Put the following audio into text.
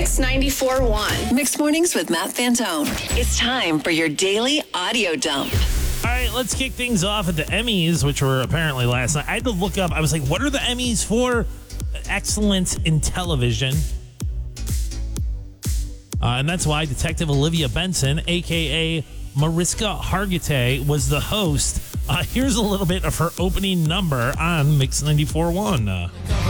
Mix 94.1. Mixed Mornings with Matt Fantone. It's time for your daily audio dump. All right, let's kick things off at the Emmys, which were apparently last night. I had to look up. I was like, what are the Emmys for? Excellence in television. And that's why Detective Olivia Benson, a.k.a. Mariska Hargitay, was the host. Here's a little bit of her opening number on Mix 94.1.